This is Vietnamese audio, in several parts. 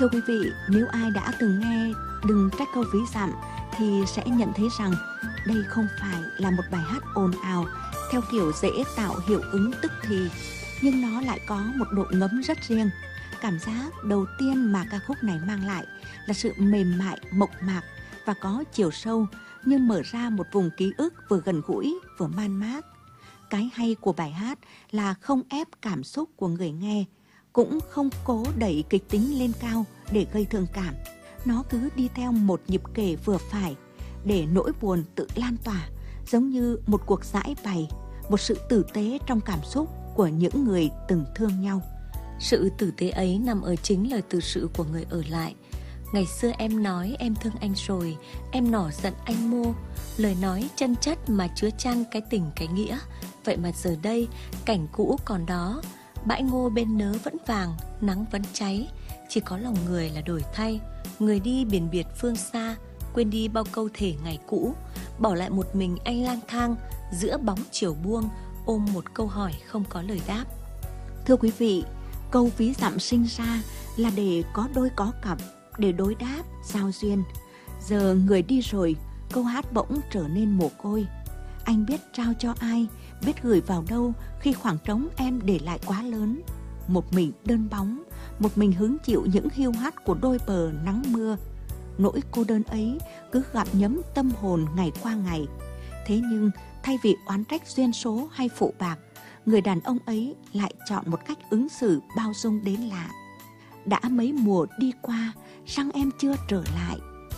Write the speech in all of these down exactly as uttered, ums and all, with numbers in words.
Thưa quý vị, nếu ai đã từng nghe Đừng trách câu ví dặm thì sẽ nhận thấy rằng đây không phải là một bài hát ồn ào theo kiểu dễ tạo hiệu ứng tức thì, nhưng nó lại có một độ ngấm rất riêng. Cảm giác đầu tiên mà ca khúc này mang lại là sự mềm mại, mộc mạc và có chiều sâu, như mở ra một vùng ký ức vừa gần gũi vừa man mác. Cái hay của bài hát là không ép cảm xúc của người nghe, cũng không cố đẩy kịch tính lên cao để gây thương cảm. Nó cứ đi theo một nhịp kể vừa phải để nỗi buồn tự lan tỏa, giống như một cuộc giải bày, một sự tử tế trong cảm xúc của những người từng thương nhau. Sự tử tế ấy nằm ở chính lời tự sự của người ở lại. Ngày xưa em nói em thương anh rồi, em nỏ giận anh mô. Lời nói chân chất mà chứa chan cái tình cái nghĩa. Vậy mà giờ đây cảnh cũ còn đó, bãi ngô bên nớ vẫn vàng, nắng vẫn cháy. Chỉ có lòng người là đổi thay. Người đi biển biệt phương xa, quên đi bao câu thể ngày cũ, bỏ lại một mình anh lang thang giữa bóng chiều buông, ôm một câu hỏi không có lời đáp. Thưa quý vị, câu ví dặm sinh ra là để có đôi có cặp, để đối đáp, giao duyên. Giờ người đi rồi, câu hát bỗng trở nên mồ côi. Anh biết trao cho ai, biết gửi vào đâu khi khoảng trống em để lại quá lớn. Một mình đơn bóng, một mình hứng chịu những hiu hắt của đôi bờ nắng mưa. Nỗi cô đơn ấy cứ gặm nhấm tâm hồn ngày qua ngày. Thế nhưng thay vì oán trách duyên số hay phụ bạc, người đàn ông ấy lại chọn một cách ứng xử bao dung đến lạ. Đã mấy mùa đi qua, rằng em chưa trở lại.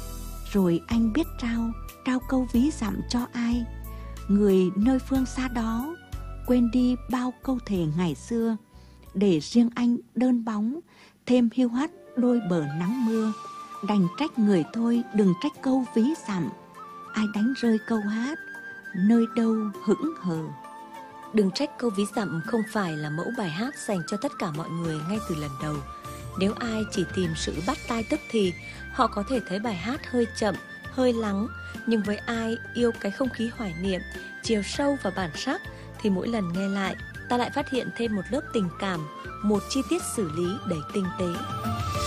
Rồi anh biết trao, trao câu ví dặm cho ai? Người nơi phương xa đó, quên đi bao câu thề ngày xưa, để riêng anh đơn bóng, thêm hiu hắt đôi bờ nắng mưa. Đành trách người thôi, đừng trách câu ví dặm. Ai đánh rơi câu hát, nơi đâu hững hờ. Đừng trách câu ví dặm không phải là mẫu bài hát dành cho tất cả mọi người ngay từ lần đầu. Nếu ai chỉ tìm sự bắt tai tức thì, họ có thể thấy bài hát hơi chậm, hơi lắng. Nhưng với ai yêu cái không khí hoài niệm, chiều sâu và bản sắc, thì mỗi lần nghe lại, ta lại phát hiện thêm một lớp tình cảm, một chi tiết xử lý đầy tinh tế.